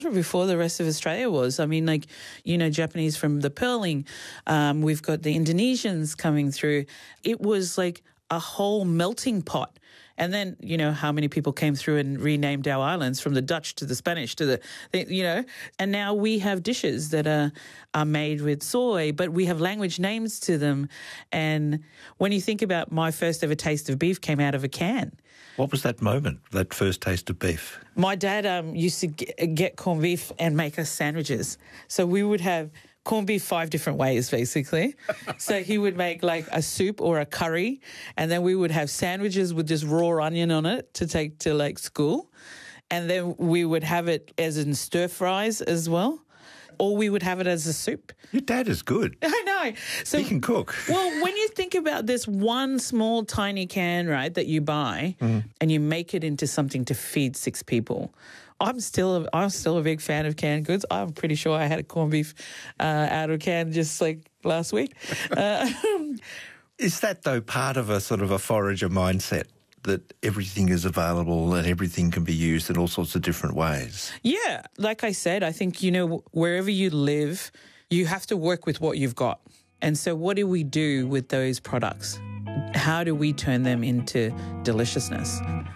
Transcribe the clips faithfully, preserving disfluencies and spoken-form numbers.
before the rest of Australia was. I mean, like, you know, Japanese from the Pearling. Um, we've got the Indonesians coming through. It was like a whole melting pot. And then, you know, how many people came through and renamed our islands from the Dutch to the Spanish to the, you know, and now we have dishes that are, are made with soy, but we have language names to them. And when you think about my first ever taste of beef came out of a can. What was that moment, that first taste of beef? My dad um, used to get, get corned beef and make us sandwiches. So we would have corned beef five different ways, basically. So he would make like a soup or a curry, and then we would have sandwiches with just raw onion on it to take to like school. And then we would have it as in stir fries as well, or we would have it as a soup. Your dad is good. I know. So, he can cook. Well, when you think about this one small tiny can, right, that you buy mm. and you make it into something to feed six people, I'm still a, I'm still a big fan of canned goods. I'm pretty sure I had a corned beef uh, out of can just like last week. Uh, is that, though, part of a sort of a forager mindset, that everything is available and everything can be used in all sorts of different ways? Yeah. Like I said, I think, you know, wherever you live, you have to work with what you've got. And so what do we do with those products? How do we turn them into deliciousness?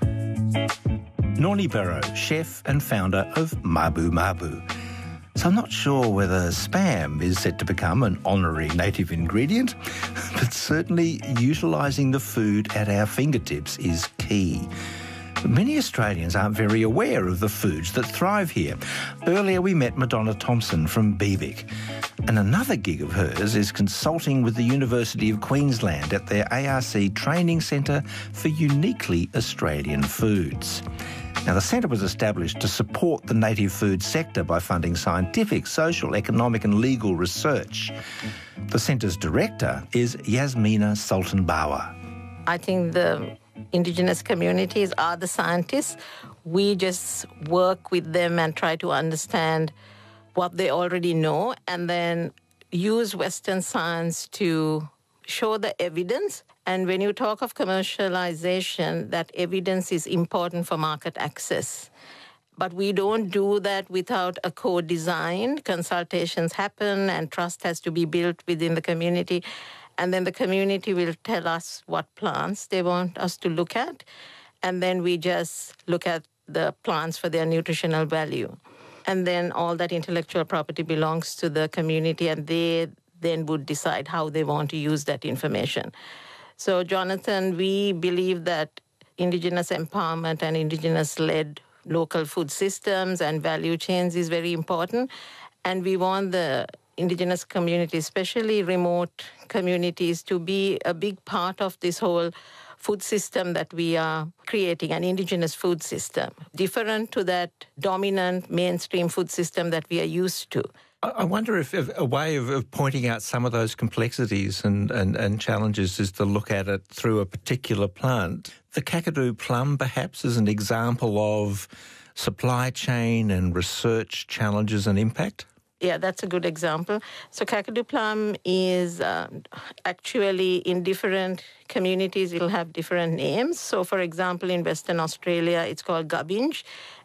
Nornie Barrow, chef and founder of Mabu Mabu. So I'm not sure whether spam is set to become an honorary native ingredient, but certainly utilising the food at our fingertips is key. But many Australians aren't very aware of the foods that thrive here. Earlier we met Madonna Thompson from B B I C, and another gig of hers is consulting with the University of Queensland at their A R C Training Centre for Uniquely Australian Foods. Now, the centre was established to support the native food sector by funding scientific, social, economic and legal research. The centre's director is Yasmina Sultan Bawa. I think the Indigenous communities are the scientists. We just work with them and try to understand what they already know and then use Western science to show the evidence. And when you talk of commercialization, that evidence is important for market access. But we don't do that without a co-design. Consultations happen and trust has to be built within the community. And then the community will tell us what plants they want us to look at. And then we just look at the plants for their nutritional value. And then all that intellectual property belongs to the community, and they then would decide how they want to use that information. So, Jonathan, we believe that Indigenous empowerment and Indigenous-led local food systems and value chains is very important. And we want the Indigenous communities, especially remote communities, to be a big part of this whole food system that we are creating, an Indigenous food system, different to that dominant mainstream food system that we are used to. I wonder if, if a way of, of pointing out some of those complexities and, and, and challenges is to look at it through a particular plant. The Kakadu plum, perhaps, is an example of supply chain and research challenges and impact? Yeah, that's a good example. So Kakadu plum is uh, actually in different communities, it'll have different names. So, for example, in Western Australia, it's called Gabinj,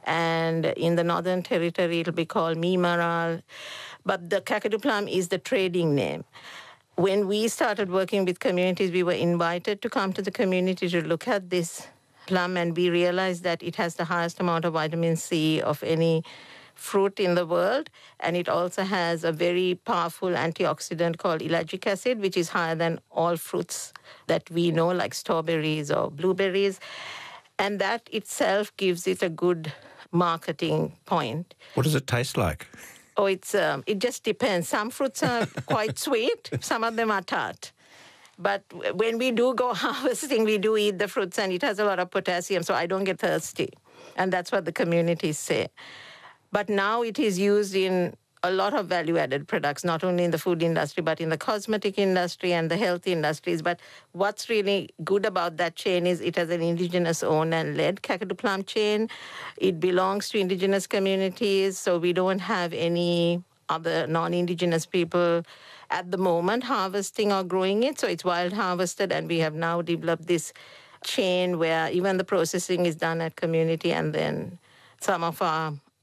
and in the Northern Territory, it'll be called Meemaral. But the Kakadu plum is the trading name. When we started working with communities, we were invited to come to the community to look at this plum, and we realized that it has the highest amount of vitamin C of any fruit in the world, and it also has a very powerful antioxidant called ellagic acid, which is higher than all fruits that we know, like strawberries or blueberries. And that itself gives it a good marketing point. What does it taste like? Oh, it's um, it just depends. Some fruits are quite sweet, some of them are tart. But when we do go harvesting, we do eat the fruits, and it has a lot of potassium, so I don't get thirsty. And that's what the communities say. But now it is used in a lot of value-added products, not only in the food industry, but in the cosmetic industry and the health industries. But what's really good about that chain is it has an Indigenous-owned and led Kakadu plum chain. It belongs to Indigenous communities, so we don't have any other non-Indigenous people at the moment harvesting or growing it. So it's wild harvested, and we have now developed this chain where even the processing is done at community, and then some of our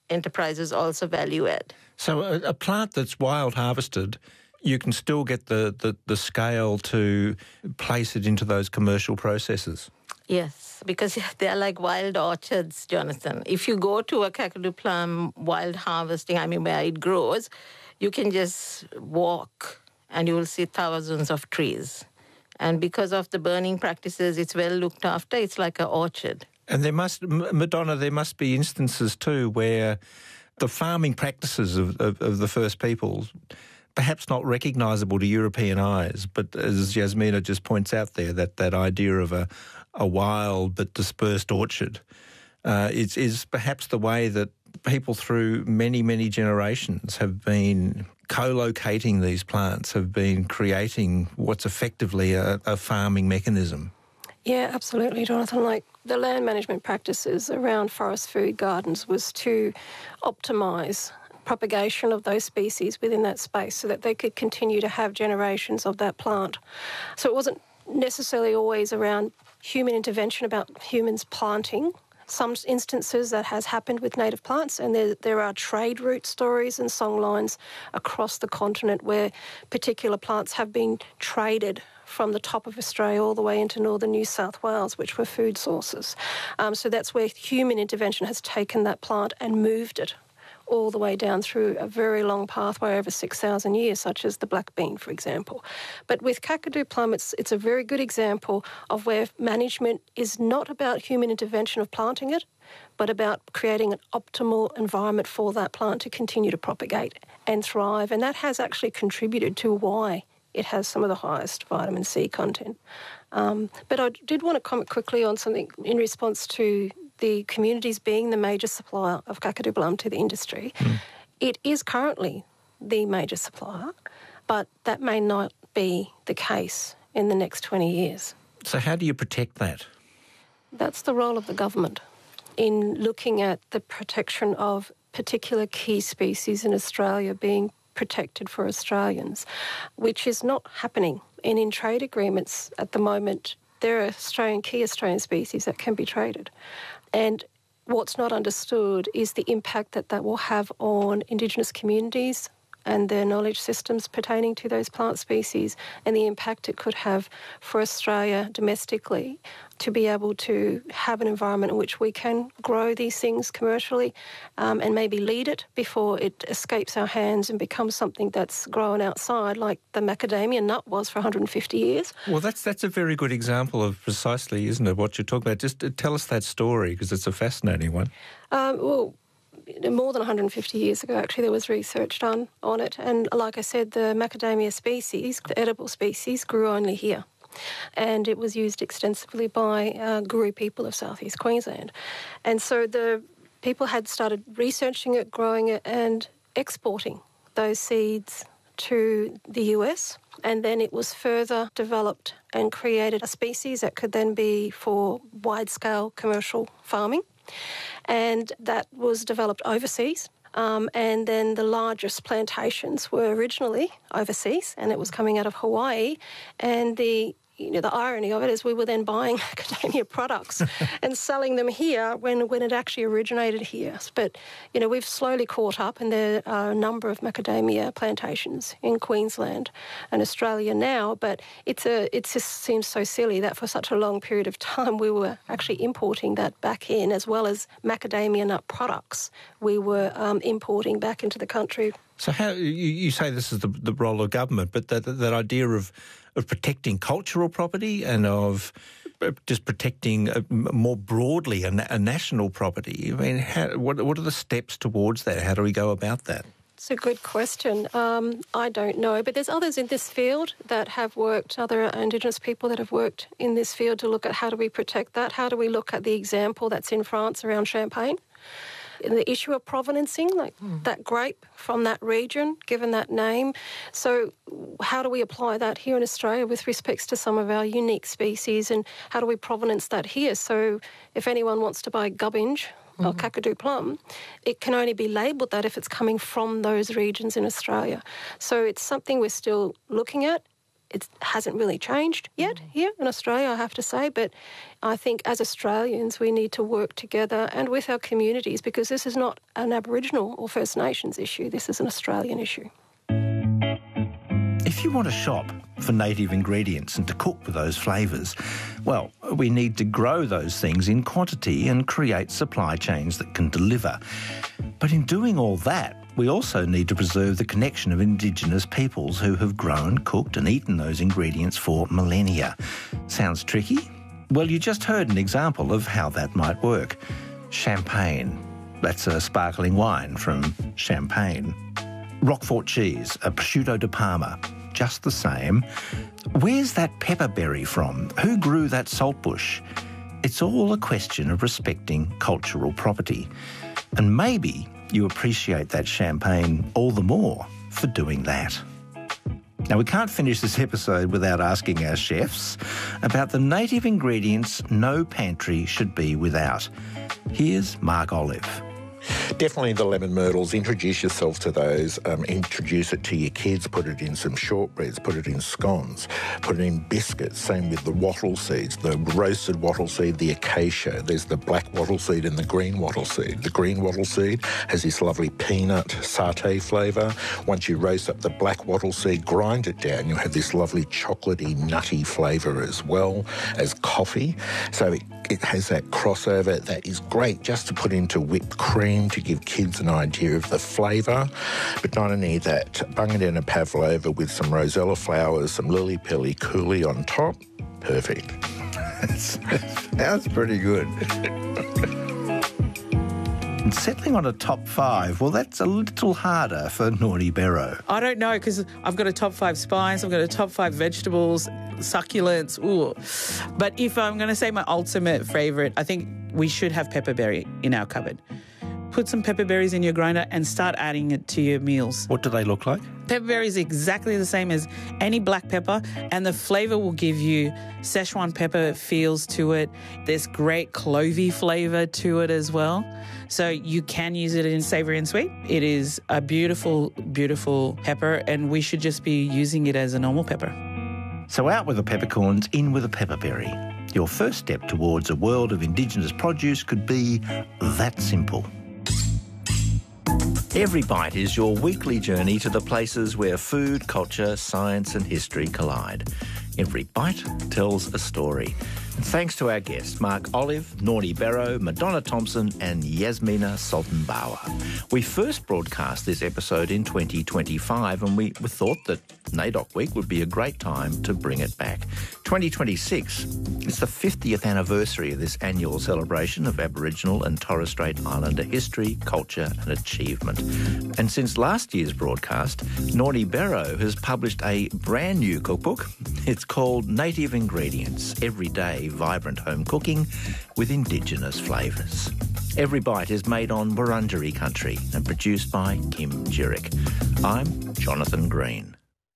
enterprises also value add. So a, a plant that's wild harvested, you can still get the, the, the scale to place it into those commercial processes? Yes, because they're like wild orchards, Jonathan. If you go to a Kakadu plum wild harvesting, I mean where it grows, you can just walk and you will see thousands of trees. And because of the burning practices, it's well looked after. It's like an orchard. And there must, Madonna, there must be instances too where the farming practices of, of, of the First Peoples, perhaps not recognisable to European eyes, but as Yasmina just points out there, that, that idea of a, a wild but dispersed orchard uh, is, is perhaps the way that people through many, many generations have been co-locating these plants, have been creating what's effectively a, a farming mechanism. Yeah, absolutely, Jonathan. Like the land management practices around forest food gardens was to optimise propagation of those species within that space so that they could continue to have generations of that plant. So it wasn't necessarily always around human intervention about humans planting. Some instances that has happened with native plants, and there, there are trade route stories and songlines across the continent where particular plants have been traded from the top of Australia all the way into northern New South Wales, which were food sources. Um, so that's where human intervention has taken that plant and moved it all the way down through a very long pathway over six thousand years, such as the black bean, for example. But with Kakadu plum, it's, it's a very good example of where management is not about human intervention of planting it, but about creating an optimal environment for that plant to continue to propagate and thrive. And that has actually contributed to why it has some of the highest vitamin C content. Um, but I did want to comment quickly on something in response to the communities being the major supplier of Kakadu plum to the industry. Mm. It is currently the major supplier, but that may not be the case in the next twenty years. So how do you protect that? That's the role of the government in looking at the protection of particular key species in Australia being protected for Australians, which is not happening. And in trade agreements at the moment, there are Australian key Australian species that can be traded. And what's not understood is the impact that that will have on Indigenous communities and their knowledge systems pertaining to those plant species, and the impact it could have for Australia domestically to be able to have an environment in which we can grow these things commercially um, and maybe lead it before it escapes our hands and becomes something that's grown outside, like the macadamia nut was for one hundred fifty years. Well, that's that's a very good example of precisely, isn't it, what you're talking about? Just tell us that story, because it's a fascinating one. Um, well, more than one hundred fifty years ago, actually, there was research done on it. And like I said, the macadamia species, the edible species, grew only here. And it was used extensively by uh, Guru people of southeast Queensland. And so the people had started researching it, growing it, and exporting those seeds to the U S. And then it was further developed and created a species that could then be for wide-scale commercial farming. And that was developed overseas. Um, and then the largest plantations were originally overseas, and it was coming out of Hawaii. And the you know the irony of it is we were then buying macadamia products and selling them here when, when it actually originated here. But, you know, we've slowly caught up, and there are a number of macadamia plantations in Queensland and Australia now. But it's a it just seems so silly that for such a long period of time we were actually importing that back in, as well as macadamia nut products we were um, importing back into the country. So how you, you say this is the, the role of government, but that, that idea of of protecting cultural property and of just protecting uh, more broadly a, a national property. I mean, how, what what are the steps towards that? How do we go about that? It's a good question. Um, I don't know, but there's others in this field that have worked, other Indigenous people that have worked in this field to look at how do we protect that? How do we look at the example that's in France around Champagne? The issue of provenancing, like mm. that grape from that region, given that name. So how do we apply that here in Australia with respects to some of our unique species, and how do we provenance that here? So if anyone wants to buy gubbinge mm. or Kakadu plum, it can only be labelled that if it's coming from those regions in Australia. So it's something we're still looking at. it hasn't really changed yet here in Australia, I have to say. But I think as Australians, we need to work together and with our communities, because this is not an Aboriginal or First Nations issue. This is an Australian issue. If you want to shop for native ingredients and to cook with those flavours, well, we need to grow those things in quantity and create supply chains that can deliver. But in doing all that, we also need to preserve the connection of Indigenous peoples who have grown, cooked and eaten those ingredients for millennia. Sounds tricky? Well, you just heard an example of how that might work. Champagne. That's a sparkling wine from Champagne. Roquefort cheese, a prosciutto di Parma. Just the same. Where's that pepperberry from? Who grew that saltbush? It's all a question of respecting cultural property. And maybe you appreciate that champagne all the more for doing that. Now, we can't finish this episode without asking our chefs about the native ingredients no pantry should be without. Here's Mark Olive. Definitely the lemon myrtles. Introduce yourself to those. Um, introduce it to your kids. Put it in some shortbreads. Put it in scones. Put it in biscuits. Same with the wattle seeds. The roasted wattle seed, the acacia. There's the black wattle seed and the green wattle seed. The green wattle seed has this lovely peanut satay flavour. Once you roast up the black wattle seed, grind it down, you'll have this lovely chocolatey, nutty flavour as well as coffee. So it, it has that crossover that is great just to put into whipped cream to give kids an idea of the flavour. But not only that, bungadina pavlova with some rosella flowers, some lily pilly coulis on top. Perfect. Sounds pretty good. And settling on a top five, well, that's a little harder for Naughty Barrow. I don't know, because I've got a top five spice, I've got a top five vegetables, succulents, ooh. But if I'm going to say my ultimate favourite, I think we should have pepperberry in our cupboard. Put some pepperberries in your grinder and start adding it to your meals. What do they look like? Pepperberry is exactly the same as any black pepper, and the flavour will give you Szechuan pepper feels to it. There's great clovey flavour to it as well. So you can use it in savoury and sweet. It is a beautiful, beautiful pepper, and we should just be using it as a normal pepper. So out with the peppercorns, in with a pepperberry. Your first step towards a world of Indigenous produce could be that simple. Every Bite is your weekly journey to the places where food, culture, science and history collide. Every Bite tells a story. And thanks to our guests, Mark Olive, Naughty Barrow, Madonna Thompson and Yasmina Sultan-Bawa. We first broadcast this episode in twenty twenty-five and we thought that NAIDOC Week would be a great time to bring it back. twenty twenty-six is the fiftieth anniversary of this annual celebration of Aboriginal and Torres Strait Islander history, culture and achievement. And since last year's broadcast, Naughty Barrow has published a brand new cookbook. It's called Native Ingredients, Everyday Vibrant Home Cooking with Indigenous Flavours. Every Bite is made on Wurundjeri country and produced by Kim Jurek. I'm Jonathan Green.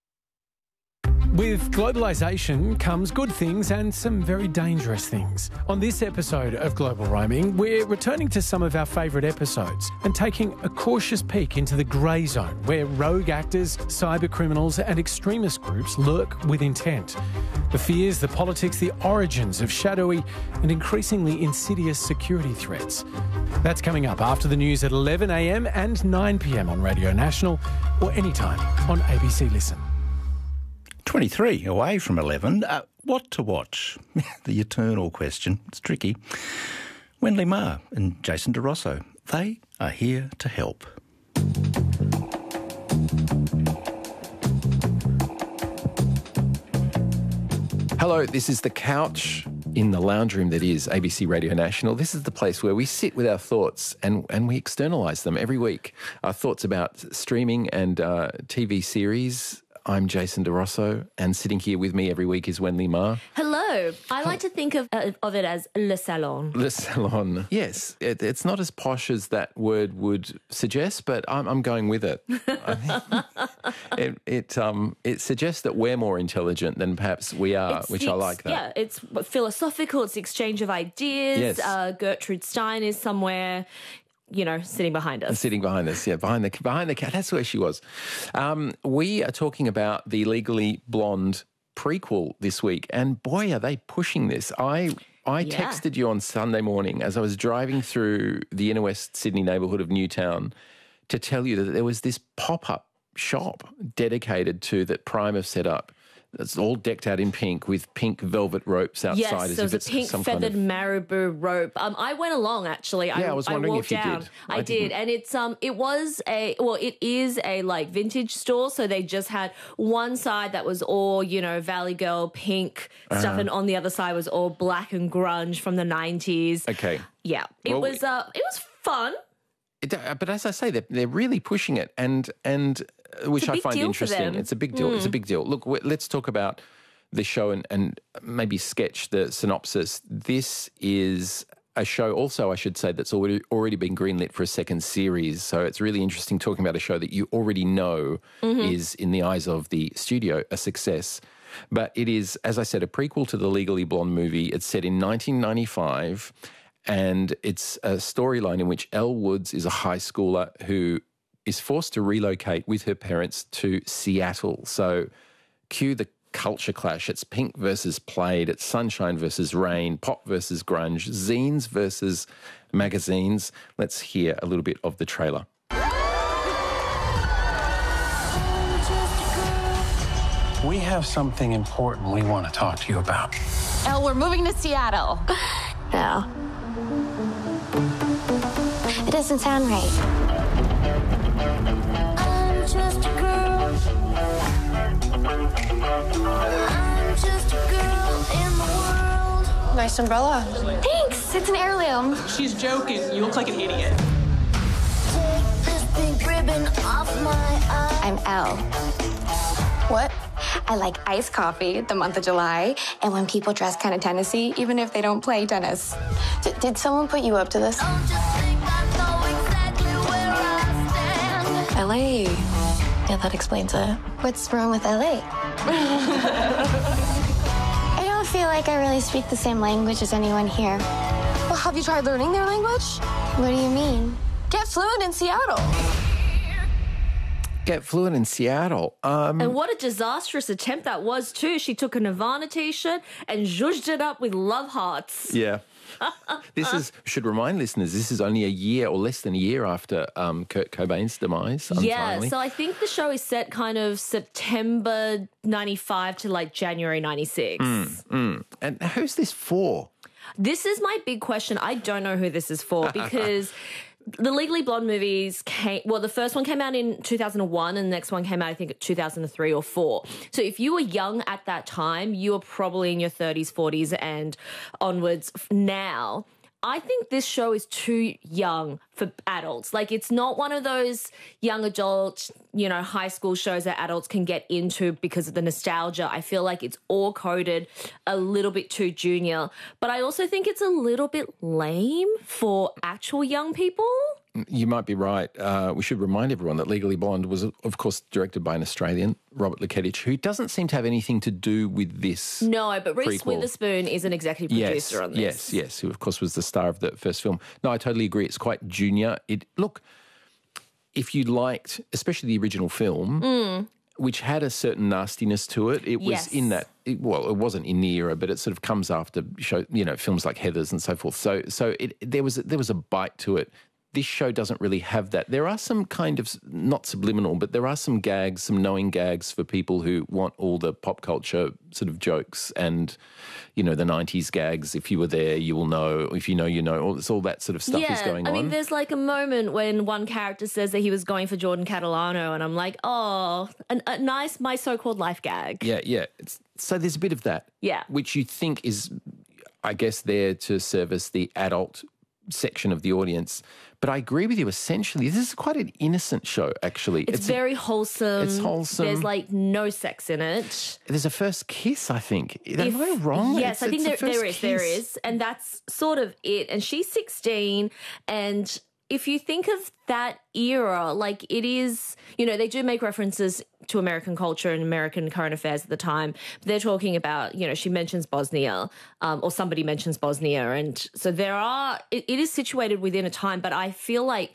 With globalisation comes good things and some very dangerous things. On this episode of Global Roaming, we're returning to some of our favourite episodes and taking a cautious peek into the grey zone where rogue actors, cyber criminals and extremist groups lurk with intent. The fears, the politics, the origins of shadowy and increasingly insidious security threats. That's coming up after the news at eleven a m and nine p m on Radio National or anytime on A B C Listen. twenty-three away from eleven. Uh, what to watch? The eternal question. It's tricky. Wendy Ma and Jason DeRosso, they are here to help. Hello, this is The Couch in the lounge room that is A B C Radio National. This is the place where we sit with our thoughts and, and we externalise them every week. Our thoughts about streaming and uh, T V series. I'm Jason DeRosso, and sitting here with me every week is Wendy Ma. Hello. I like to think of uh, of it as Le Salon. Le Salon. Yes, it, it's not as posh as that word would suggest, but I'm, I'm going with it. I think it it, um, it suggests that we're more intelligent than perhaps we are, It's- which I it's- like that. Yeah, it's philosophical. It's exchange of ideas. Yes. Uh, Gertrude Stein is somewhere, you know, sitting behind us. Sitting behind us, yeah, behind the behind the cat. That's where she was. Um, we are talking about the Legally Blonde prequel this week, and boy, are they pushing this. I I Yeah. texted you on Sunday morning as I was driving through the inner West Sydney neighbourhood of Newtown to tell you that there was this pop-up shop dedicated to that Prime have set up. It's all decked out in pink with pink velvet ropes outside. Yes, as there if was a it's pink some feathered kind of... marabou rope. Um, I went along actually. Yeah, I was wondering walked if you down. did. I, I did, didn't. and it's um, it was a well, it is a like vintage store. So they just had one side that was all you know Valley Girl pink stuff, Uh-huh. and on the other side was all black and grunge from the nineties. Okay. Yeah, it Well, was uh, it was fun. It, uh, but as I say, they're, they're really pushing it, and and uh, which a I big find deal for interesting. them. It's a big deal. Mm. It's a big deal. Look, w- let's talk about the show and, and maybe sketch the synopsis. This is a show also, I should say, that's already already been greenlit for a second series. So it's really interesting talking about a show that you already know Mm-hmm. is, in the eyes of the studio, a success. But it is, as I said, a prequel to the Legally Blonde movie. It's set in nineteen ninety-five, and it's a storyline in which Elle Woods is a high schooler who is forced to relocate with her parents to Seattle. So cue the culture clash. It's Pink versus Plaid. It's Sunshine versus Rain, pop versus grunge, zines versus magazines. Let's hear a little bit of the trailer. We have something important we want to talk to you about. Elle, we're moving to Seattle. No. It doesn't sound right. I'm just a girl. I'm just a girl in the world. Nice umbrella. Thanks. It's an heirloom. She's joking. You look like an idiot. Take this pink ribbon off my eye. I'm Elle. What? I like iced coffee the month of July, and when people dress kind of Tennessee, even if they don't play tennis. D- did someone put you up to this? Don't just think I know exactly where I stand. L A. Yeah, that explains it. What's wrong with L A? I don't feel like I really speak the same language as anyone here. Well, have you tried learning their language? What do you mean? Get fluent in Seattle. Get fluent in Seattle. Um, And what a disastrous attempt that was, too. She took a Nirvana t-shirt and zhuzhed it up with love hearts. yeah. This is, should remind listeners, this is only a year or less than a year after um, Kurt Cobain's demise. Yeah, untimely. so I think the show is set kind of September ninety-five to like January ninety-six. Mm. And who's this for? This is my big question. I don't know who this is for because the Legally Blonde movies came, well, the first one came out in two thousand one and the next one came out, I think, in two thousand three or four. So if you were young at that time, you were probably in your thirties, forties and onwards now. I think this show is too young for adults. Like, it's not one of those young adult, you know, high school shows that adults can get into because of the nostalgia. I feel like it's all coded a little bit too junior. But I also think it's a little bit lame for actual young people. You might be right. Uh, we should remind everyone that Legally Blonde was, of course, directed by an Australian, Robert Leketich, who doesn't seem to have anything to do with this. No, but Reese prequel. Witherspoon is an executive producer yes, on this. Yes, yes, who, of course, was the star of the first film. No, I totally agree. It's quite junior. It Look, if you liked, especially the original film, Mm. which had a certain nastiness to it, it was Yes. in that, it, well, it wasn't in the era, but it sort of comes after show, you know, films like Heathers and so forth. So so it, there was there was a bite to it. This show doesn't really have that. There are some kind of, not subliminal, but there are some gags, some knowing gags for people who want all the pop culture sort of jokes and, you know, the nineties gags. If you were there, you will know. If you know, you know. All, it's all that sort of stuff yeah, is going I on. mean, there's like a moment when one character says that he was going for Jordan Catalano, and I'm like, oh, an, a nice My So-Called Life gag. Yeah, yeah. It's, so there's a bit of that. Yeah. Which you think is, I guess, there to service the adult section of the audience. But I agree with you, essentially. This is quite an innocent show, actually. It's, very wholesome. It's wholesome. There's like no sex in it. There's a first kiss, I think. Am If- I wrong? Yes, It's- I think it's there, the there first is. There kiss. is. And that's sort of it. And she's sixteen. And if you think of that era, like it is, you know, they do make references to American culture and American current affairs at the time. But they're talking about, you know, she mentions Bosnia, um, or somebody mentions Bosnia. And so there are, it, it is situated within a time, but I feel like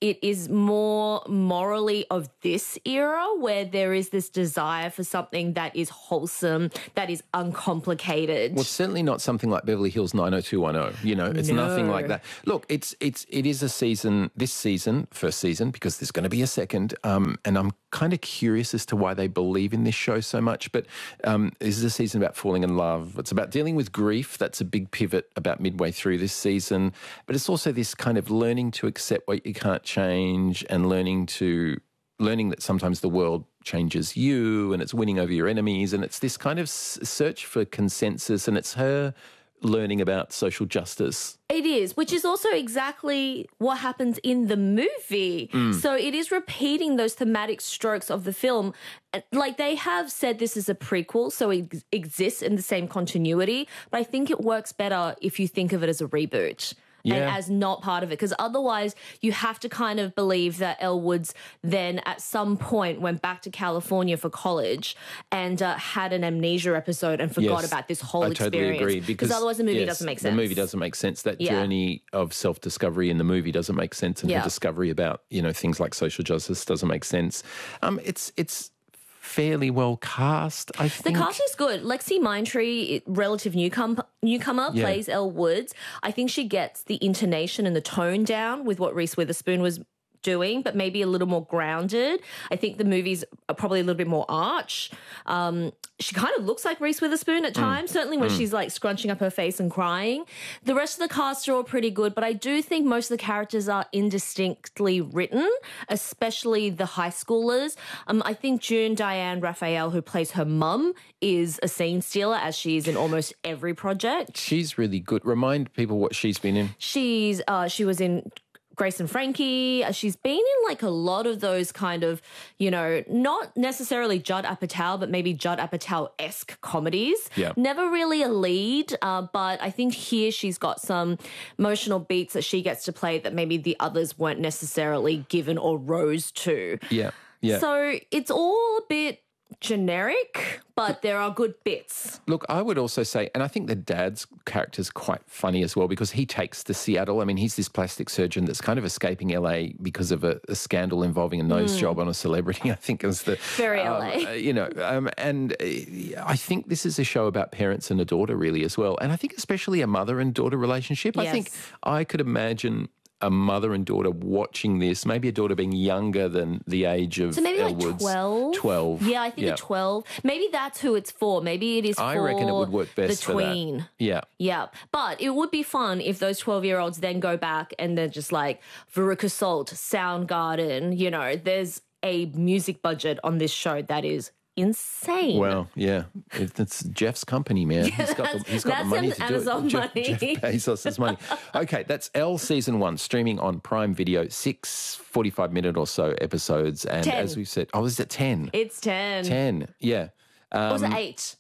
it is more morally of this era where there is this desire for something that is wholesome, that is uncomplicated. Well, it's certainly not something like Beverly Hills nine oh two one oh. You know, it's No. nothing like that. Look, it's it's it is a season, this season, first season, because there's going to be a second, um, and I'm kind of curious as to why they believe in this show so much. But um, this is a season about falling in love. It's about dealing with grief. That's a big pivot about midway through this season. But it's also this kind of learning to accept what you can't change and learning to learning that sometimes the world changes you and it's winning over your enemies. And it's this kind of s- search for consensus, and it's her learning about social justice. It is, which is also exactly what happens in the movie. Mm. So it is repeating those thematic strokes of the film. And, Like, they have said this is a prequel, so it ex- exists in the same continuity, but I think it works better if you think of it as a reboot. And Yeah. as not part of it, because otherwise you have to kind of believe that Elle Woods then at some point went back to California for college and uh, had an amnesia episode and forgot Yes, about this whole I experience. totally agree. Because otherwise the movie yes, doesn't make sense. The movie doesn't make sense. That Yeah. journey of self-discovery in the movie doesn't make sense, and Yeah. her discovery about, you know, things like social justice doesn't make sense. Um, it's it's fairly well cast, I The think. cast is good. Lexi Mindtree, relative newcom- newcomer, Yeah. plays Elle Woods. I think she gets the intonation and the tone down with what Reese Witherspoon was doing, but maybe a little more grounded. I think the movies are probably a little bit more arch. Um, she kind of looks like Reese Witherspoon at times, certainly when Mm. she's like scrunching up her face and crying. The rest of the cast are all pretty good, but I do think most of the characters are indistinctly written, especially the high schoolers. Um, I think June Diane Raphael, who plays her mum, is a scene stealer, as she is in almost every project. She's really good. Remind people what she's been in. She's uh, she was in Grace and Frankie. Uh, She's been in like a lot of those kind of, you know, not necessarily Judd Apatow, but maybe Judd Apatow-esque comedies. Yeah. Never really a lead, uh, but I think here she's got some emotional beats that she gets to play that maybe the others weren't necessarily given or rose to. Yeah, yeah. So it's all a bit generic, but there are good bits. Look, I would also say, and I think the dad's character's quite funny as well, because he takes to Seattle. I mean, he's this plastic surgeon that's kind of escaping L A because of a, a scandal involving a nose Mm. job on a celebrity, I think is the... Very um, L A. uh, you know, um, and uh, I think this is a show about parents and a daughter really as well. And I think especially a mother and daughter relationship. I think Yes. I could imagine a mother and daughter watching this, maybe a daughter being younger than the age of So maybe Elle like Woods. twelve? twelve. Yeah, I think yeah. at twelve. Maybe that's who it's for. Maybe it is I for reckon it would work best the for that. tween. Yeah. Yeah, but it would be fun if those twelve-year-olds then go back and they're just like, Veruca Salt, Soundgarden, you know, there's a music budget on this show that is insane. Well, yeah, it, it's Jeff's company, man. He's got the, he's got that's the money him- to do Amazon it. Jeff, money. Jeff Bezos' money. Okay, that's Elle season one, streaming on Prime Video, six forty-five minute or so episodes, and ten. as we said, oh, is it ten? It's ten. Ten, yeah. Or was it Um, eight?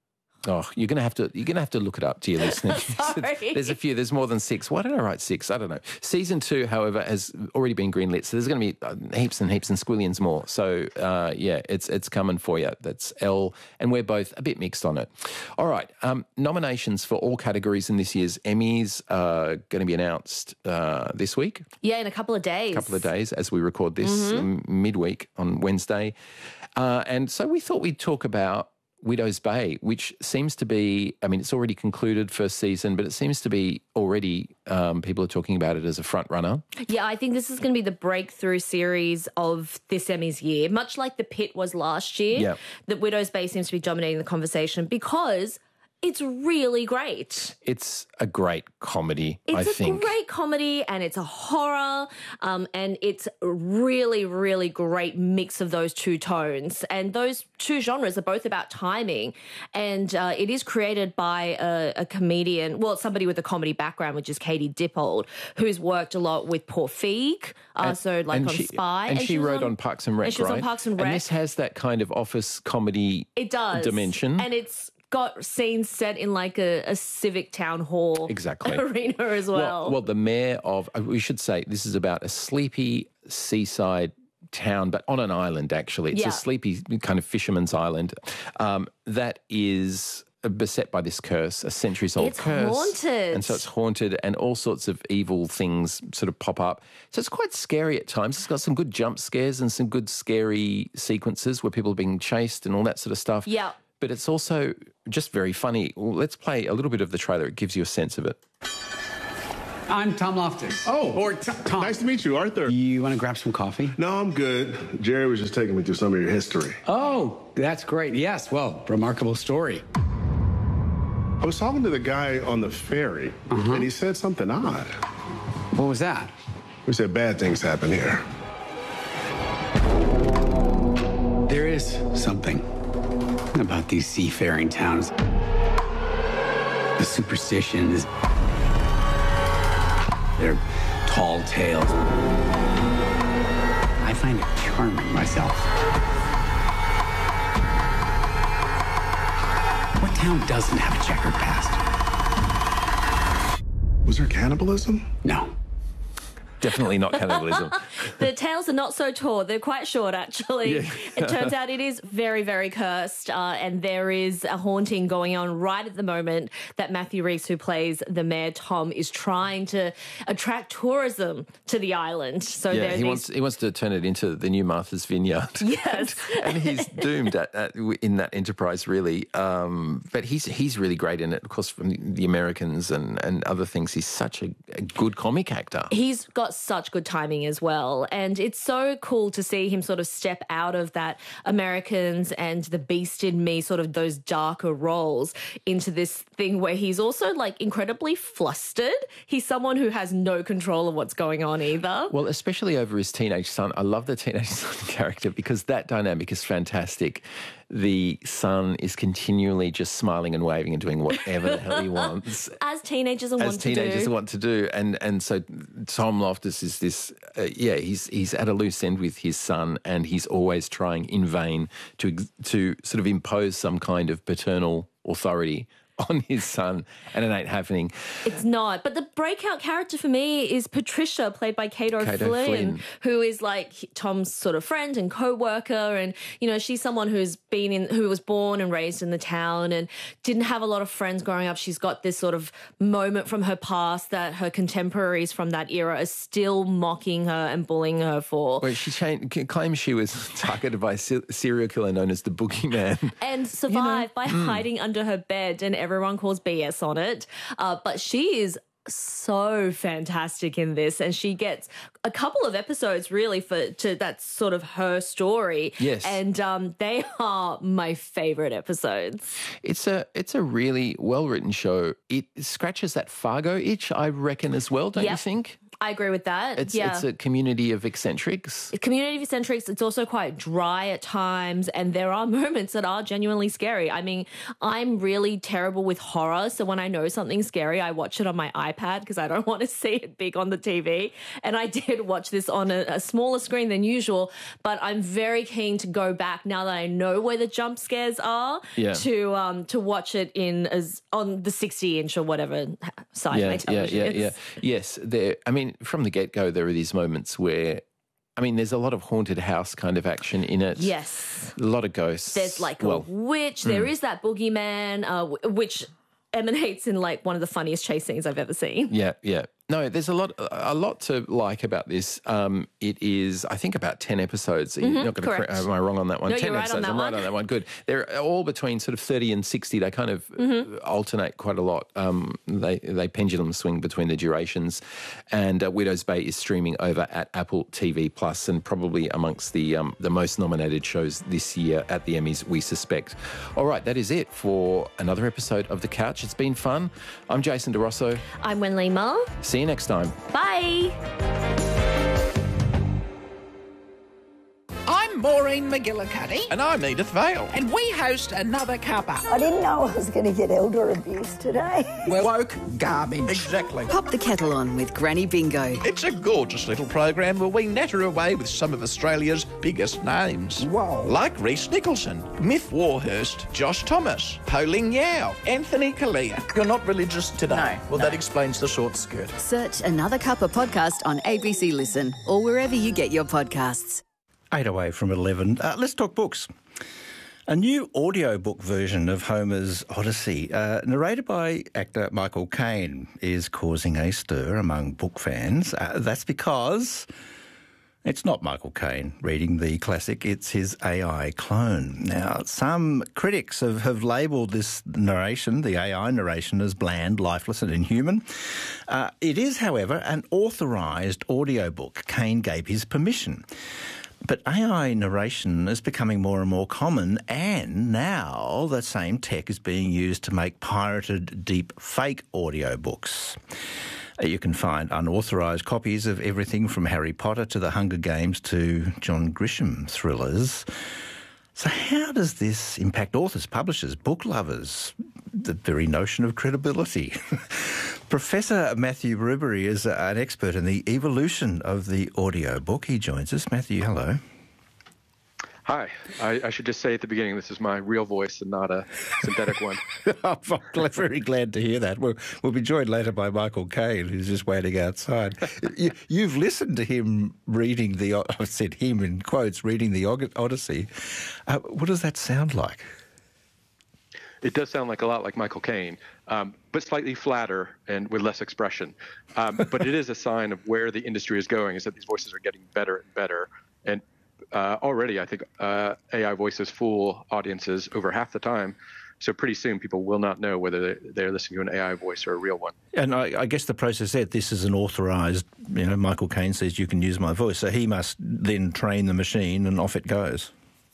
Oh, you're gonna have to you're gonna have to look it up, dear listeners. Sorry. There's a few. There's more than six. Why did I write six? I don't know. Season two, however, has already been greenlit, so there's going to be uh, heaps and heaps and squillions more. So uh, yeah, it's it's coming for you. That's Elle, and we're both a bit mixed on it. All right, um, nominations for all categories in this year's Emmys are going to be announced uh, this week. Yeah, in a couple of days. A couple of days as we record this Mhm. um, midweek on Wednesday, uh, and so we thought we'd talk about Widow's Bay, which seems to be, I mean, it's already concluded first season, but it seems to be already, um, people are talking about it as a front runner. Yeah, I think this is going to be the breakthrough series of this Emmys year, much like The Pit was last year. Yeah. The Widow's Bay seems to be dominating the conversation because it's really great. It's a great comedy, It's I a think. great comedy and it's a horror um, and it's a really, really great mix of those two tones. And those two genres are both about timing. And uh, it is created by a, a comedian, well, somebody with a comedy background, which is Katie Dippold, who's worked a lot with Paul Feig, uh, And- so like and on she, Spy. And, she was wrote on, Parks and Rec, and she was right? on Parks and Rec. And this has that kind of office comedy It does. dimension. And it's got scenes set in like a, a civic town hall Exactly. arena as well. Well, well, the mayor of, uh, we should say, this is about a sleepy seaside town, but on an island, actually. It's Yeah. a sleepy kind of fisherman's island um, that is beset by this curse, a centuries-old It's curse. haunted. And so it's haunted and all sorts of evil things sort of pop up. So it's quite scary at times. It's got some good jump scares and some good scary sequences where people are being chased and all that sort of stuff. Yeah. But it's also just very funny. Well, let's play a little bit of the trailer. It gives you a sense of it. I'm Tom Loftus. Oh, or t- Tom. Nice to meet you, Arthur. You want to grab some coffee? No, I'm good. Jerry was just taking me through some of your history. Oh, that's great. Yes, well, remarkable story. I was talking to the guy on the ferry, Uh-huh. and he said something odd. What was that? We said bad things happen here. There is something about these seafaring towns. The superstitions, their tall tales. I find it charming myself. What town doesn't have a checkered past? Was there cannibalism? No. Definitely not cannibalism. The tails are not so tall. They're quite short, actually. Yeah. It turns out it is very, very cursed. Uh, and there is a haunting going on right at the moment that Matthew Reese, who plays the mayor, Tom, is trying to attract tourism to the island. So yeah, there he these... wants he wants to turn it into the new Martha's Vineyard. Yes. and he's doomed at, at in that enterprise, really. Um, but he's he's really great in it, of course, from the, the Americans and, and other things. He's such a, a good comic actor. He's got such good timing as well. And it's so cool to see him sort of step out of that Americans and the Beast in Me, sort of those darker roles, into this thing where he's also like incredibly flustered. He's someone who has no control of what's going on either. Well, especially over his teenage son. I love the teenage son character because that dynamic is fantastic. The son is continually just smiling and waving and doing whatever the hell he wants. As teenagers want As to do. teenagers want to do. And and so Tom Loftus is this, uh, yeah, he's he's at a loose end with his son and he's always trying in vain to to sort of impose some kind of paternal authority on his son, and it ain't happening. It's not. But the breakout character for me is Patricia, played by Kate O'Flynn, Flynn. who is like Tom's sort of friend and co-worker. And, you know, she's someone who's been in, who was born and raised in the town and didn't have a lot of friends growing up. She's got this sort of moment from her past that her contemporaries from that era are still mocking her and bullying her for. Well, she changed, claims she was targeted by a se- serial killer known as the Boogeyman. And survived by Mm. hiding under her bed, and everyone calls B S on it. Uh, but she is so fantastic in this, and she gets a couple of episodes really for to that's sort of her story. Yes. And um, they are my favourite episodes. It's a it's a really well written show. It scratches that Fargo itch, I reckon, as well. Don't Yep. you think? I agree with that. It's yeah. it's a community of eccentrics. Community of Eccentrics, it's also quite dry at times, and there are moments that are genuinely scary. I mean, I'm really terrible with horror, so when I know something's scary, I watch it on my iPad because I don't want to see it big on the T V. And I did watch this on a, a smaller screen than usual, but I'm very keen to go back now that I know where the jump scares are Yeah. to um to watch it in as on the sixty inch or whatever size yeah, my yeah, television yeah, is. yeah. Yes, there. I mean, from the get-go, there are these moments where, I mean, there's a lot of haunted house kind of action in it. Yes. A lot of ghosts. There's like well, a witch. There mm. is that boogeyman, uh, w- which emanates in like one of the funniest chase scenes I've ever seen. Yeah, yeah. No, there's a lot, a lot to like about this. Um, it is, I think, about ten episodes. Mhm, You're not going correct. to. Am I wrong on that one? No, ten you're right episodes. on that I'm one. right on that one. Good. They're all between sort of thirty and sixty. They kind of Mhm. alternate quite a lot. Um, they they pendulum swing between the durations. And uh, Widow's Bay is streaming over at Apple T V Plus, and probably amongst the um, the most nominated shows this year at the Emmys, we suspect. All right, that is it for another episode of The Couch. It's been fun. I'm Jason DeRosso. I'm Wenli Ma. See you next time. Bye. I'm Maureen McGillicuddy. And I'm Edith Vale. And we host Another Cuppa. I didn't know I was going to get elder abuse today. We're woke garbage. Exactly. Pop the kettle on with Granny Bingo. It's a gorgeous little program where we natter away with some of Australia's biggest names. Whoa. Like Rhys Nicholson, Myth Warhurst, Josh Thomas, Ho Ling Yao, Anthony Kalia. You're not religious today. No, well, no. that explains the short skirt. Search Another Cuppa podcast on A B C Listen or wherever you get your podcasts. Eight away from eleven. Uh, let's talk books. A new audiobook version of Homer's Odyssey, uh, narrated by actor Michael Caine, is causing a stir among book fans. Uh, that's because it's not Michael Caine reading the classic, it's his A I clone. Now, some critics have, have labelled this narration, the A I narration, as bland, lifeless and inhuman. Uh, it is, however, an authorised audiobook. Caine gave his permission. But A I narration is becoming more and more common, and now that same tech is being used to make pirated deep fake audiobooks. You can find unauthorised copies of everything from Harry Potter to The Hunger Games to John Grisham thrillers. So how does this impact authors, publishers, book lovers, the very notion of credibility? Professor Matthew Rubery is an expert in the evolution of the audiobook. He joins us. Matthew, hello. Hi. I, I should just say at the beginning, this is my real voice and not a synthetic one. I'm very glad to hear that. We'll, we'll be joined later by Michael Caine, who's just waiting outside. you, you've listened to him reading the, I said him in quotes, reading the Odyssey. Uh, what does that sound like? It does sound like a lot like Michael Caine, um, but slightly flatter and with less expression. Um, but it is a sign of where the industry is going, is that these voices are getting better and better. And uh, already, I think uh, A I voices fool audiences over half the time. So pretty soon, people will not know whether they're listening to an A I voice or a real one. And I, I guess the process said this is an authorised, you know, Michael Caine says you can use my voice. So he must then train the machine and off it goes.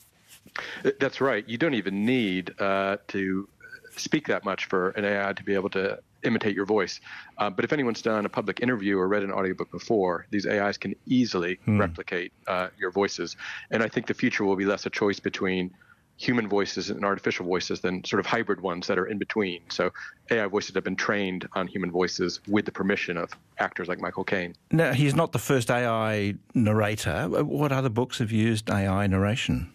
That's right. You don't even need uh, to speak that much for an A I to be able to imitate your voice. Uh, but if anyone's done a public interview or read an audiobook before, these A Is can easily hmm. replicate uh, your voices. And I think the future will be less a choice between human voices and artificial voices than sort of hybrid ones that are in between. So A I voices have been trained on human voices with the permission of actors like Michael Caine. Now, he's not the first A I narrator. What other books have used A I narration?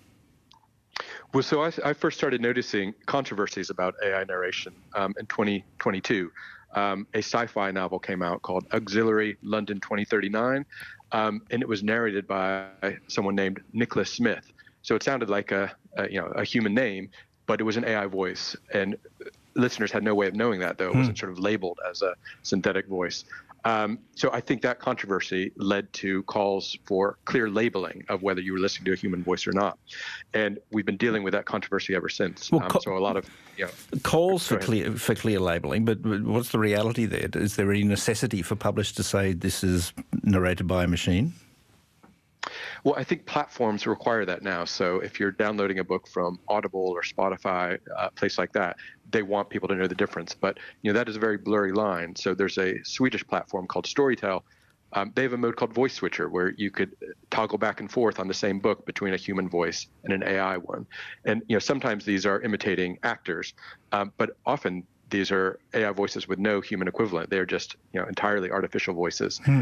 Well, so I, I first started noticing controversies about A I narration um, in twenty twenty-two. Um, a sci-fi novel came out called Auxiliary London twenty thirty-nine, um, and it was narrated by someone named Nicholas Smith. So it sounded like a, a you know a human name, but it was an A I voice, and listeners had no way of knowing that, though. It hmm. wasn't sort of labeled as a synthetic voice. Um, so I think that controversy led to calls for clear labeling of whether you were listening to a human voice or not. And we've been dealing with that controversy ever since. Well, um, co- so a lot of you know, calls for clear, for clear labeling, but what's the reality there? Is there any necessity for publishers to say this is narrated by a machine? Well, I think platforms require that now. So if you're downloading a book from Audible or Spotify, a place like that, they want people to know the difference. But you know that is a very blurry line. So there's a Swedish platform called Storytel. Um, they have a mode called Voice Switcher where you could toggle back and forth on the same book between a human voice and an A I one. And you know sometimes these are imitating actors, um, but often these are A I voices with no human equivalent. They're just you know entirely artificial voices. Hmm.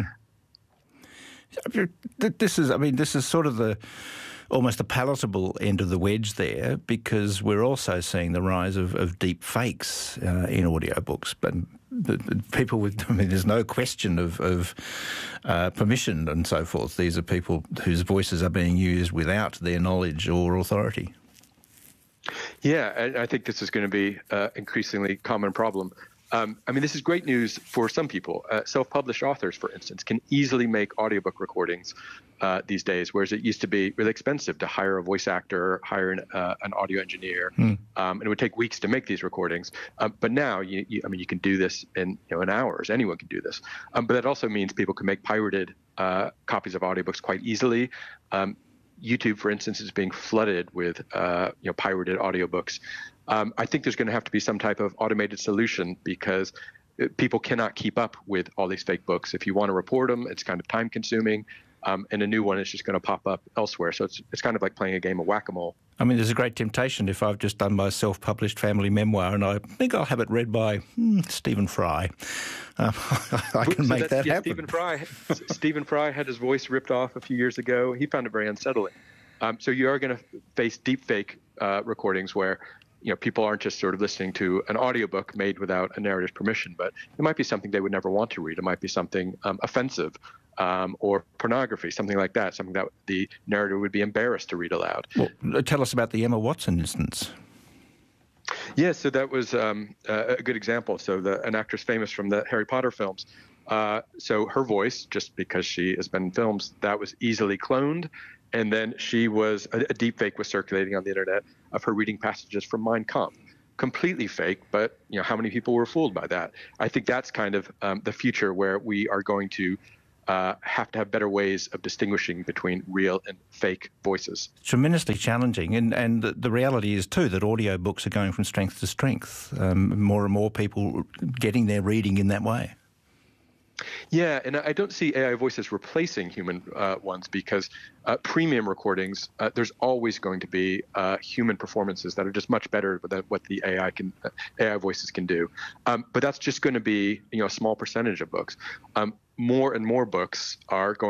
This is, I mean, this is sort of the almost the palatable end of the wedge there, because we're also seeing the rise of, of deep fakes uh, in audiobooks. But, but people with, I mean, there's no question of, of uh, permission and so forth. These are people whose voices are being used without their knowledge or authority. Yeah, I, I think this is going to be an increasingly common problem. Um, I mean, this is great news for some people. Uh, self-published authors, for instance, can easily make audiobook recordings uh, these days, whereas it used to be really expensive to hire a voice actor, hire an, uh, an audio engineer, hmm. um, and it would take weeks to make these recordings. Um, but now, you, you, I mean, you can do this in you know in hours. Anyone can do this. Um, but that also means people can make pirated uh, copies of audiobooks quite easily. Um, YouTube, for instance, is being flooded with uh, you know pirated audiobooks. Um, I think there's going to have to be some type of automated solution because people cannot keep up with all these fake books. If you want to report them, it's kind of time consuming, um, and a new one is just going to pop up elsewhere. So it's it's kind of like playing a game of whack-a-mole. I mean, there's a great temptation if I've just done my self-published family memoir and I think I'll have it read by hmm, Stephen Fry. Um, I can so make that yeah, happen. Stephen Fry, Stephen Fry had his voice ripped off a few years ago. He found it very unsettling. Um, so you are going to face deepfake uh, recordings where you know, people aren't just sort of listening to an audiobook made without a narrator's permission, but it might be something they would never want to read. It might be something um, offensive um, or pornography, something like that, something that the narrator would be embarrassed to read aloud. Well, tell us about the Emma Watson instance. Yeah, so that was um, a good example. So the, an actress famous from the Harry Potter films. Uh, so her voice, just because she has been in films, that was easily cloned. And then she was, a, a deep fake was circulating on the internet of her reading passages from Mein Kampf. Completely fake, but you know how many people were fooled by that? I think that's kind of um, the future where we are going to uh, have to have better ways of distinguishing between real and fake voices. Tremendously challenging, and and the, the reality is too that audiobooks are going from strength to strength. Um, more and more people getting their reading in that way. Yeah, and I don't see A I voices replacing human uh, ones because uh, premium recordings, uh, there's always going to be uh, human performances that are just much better than what the A I can, uh, A I voices can do. Um, but that's just going to be, you know, a small percentage of books. Um, more and more books are going